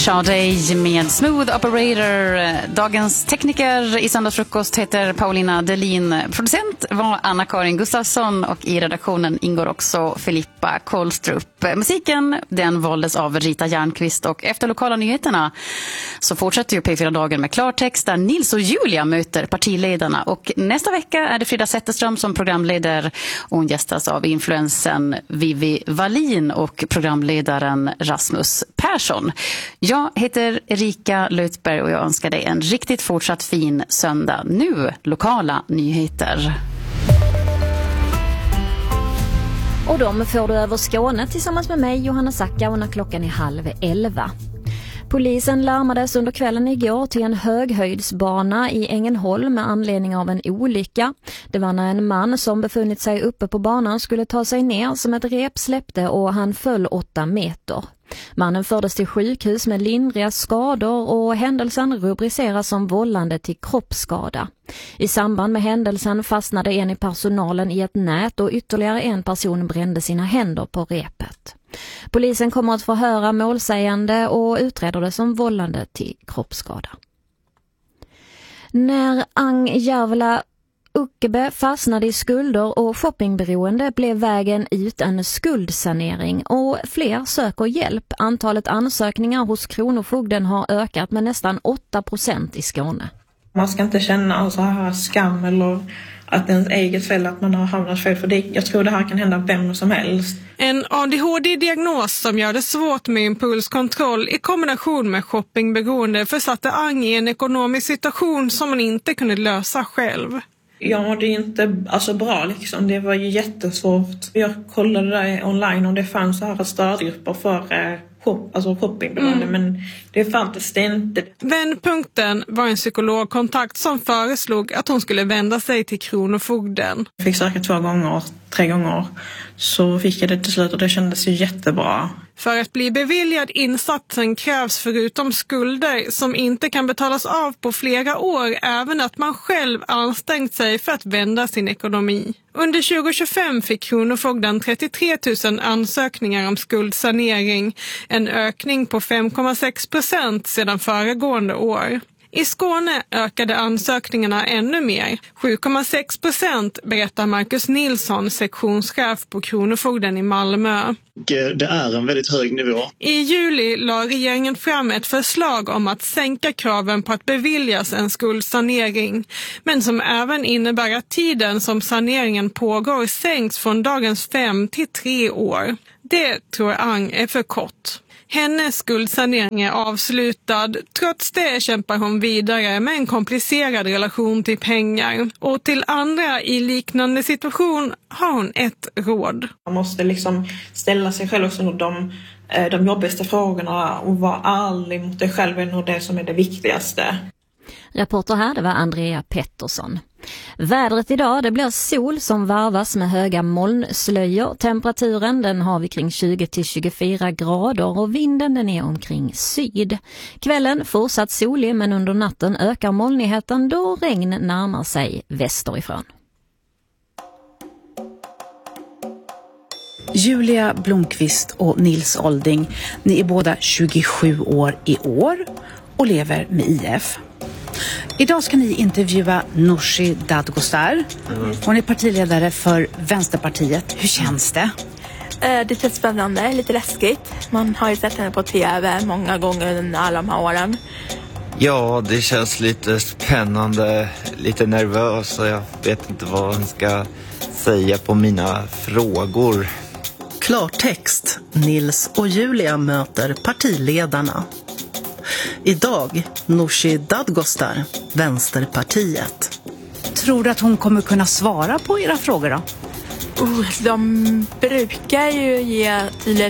Sade med Smooth Operator. Dagens tekniker i Söndagsfrukost heter Paulina Delin. Producent var Anna-Karin Gustafsson och i redaktionen ingår också Filippa Kolstrup. Musiken den valdes av Rita Järnqvist och efter lokala nyheterna så fortsätter ju P4-dagen med klartext där Nils och Julia möter partiledarna och nästa vecka är det Frida Zetterström som programleder och hon gästas av influensen Vivi Wallin och programledaren Rasmus Persson. Jag heter Erika Lutberg och jag önskar dig en riktigt fortsatt fin söndag. Nu lokala nyheter. Och de får du över Skåne tillsammans med mig, Johanna Sacka, och när klockan är 10:30. Polisen larmades under kvällen igår till en höghöjdsbana i Ängelholm med anledning av en olycka. Det var när en man som befunnit sig uppe på banan skulle ta sig ner som ett rep släppte och han föll 8 meter. Mannen fördes till sjukhus med lindriga skador och händelsen rubriceras som vållande till kroppsskada. I samband med händelsen fastnade en i personalen i ett nät och ytterligare en person brände sina händer på repet. Polisen kommer att förhöra målsägande och utreder det som vållande till kroppsskada. När Ang Järvela Uckebe fastnade i skulder och shoppingberoende blev vägen ut en skuldsanering och fler söker hjälp. Antalet ansökningar hos Kronofogden har ökat med nästan 8% i Skåne. Man ska inte känna så här skam eller att ens eget fel att man har hamnat fel, för det, jag tror det här kan hända vem som helst. En ADHD-diagnos som gör det svårt med impulskontroll i kombination med shoppingberoende försatte Ang i en ekonomisk situation som man inte kunde lösa själv. Ja, det är inte bra liksom. Det var ju jättesvårt. Jag kollade där online om det fanns så här stödgrupper för shoppingberoende, men det fanns det inte. Vändpunkten var en psykologkontakt som föreslog att hon skulle vända sig till Kronofogden. Jag fick söka 3 gånger, så fick jag det till slut och det kändes ju jättebra. För att bli beviljad insatsen krävs förutom skulder som inte kan betalas av på flera år även att man själv ansträngt sig för att vända sin ekonomi. Under 2025 fick Kronofogden 33 000 ansökningar om skuldsanering, en ökning på 5,6% sedan föregående år. I Skåne ökade ansökningarna ännu mer, 7,6% berättar Marcus Nilsson, sektionschef på Kronofogden i Malmö. Det är en väldigt hög nivå. I juli la regeringen fram ett förslag om att sänka kraven på att beviljas en skuldsanering, men som även innebär att tiden som saneringen pågår sänks från dagens 5 till 3 år. Det tror Ang är för kort. Hennes skuldsanering är avslutad. Trots det kämpar hon vidare med en komplicerad relation till pengar. Och till andra i liknande situation har hon ett råd. Man måste liksom ställa sig själv också de jobbigaste frågorna och vara ärlig mot dig själv och det som är det viktigaste. Reporter här, det var Andrea Pettersson. Vädret idag, det blir sol som varvas med höga molnslöjor. Temperaturen den har vi kring 20-24 grader och vinden den är omkring syd. Kvällen fortsatt solig, men under natten ökar molnigheten då regn närmar sig västerifrån. Julia Blomqvist och Nils Olding, ni är båda 27 år i år och lever med IF. Idag ska ni intervjua Nooshi Dadgostar. Hon är partiledare för Vänsterpartiet. Hur känns det? Det känns spännande, lite läskigt. Man har ju sett henne på tv många gånger under alla de här åren. Ja, det känns lite spännande, lite nervös och jag vet inte vad hon ska säga på mina frågor. Klartext. Nils och Julia möter partiledarna. Idag Nooshi Dadgostar, Vänsterpartiet. Tror du att hon kommer kunna svara på era frågor då? De brukar ju ge tydliga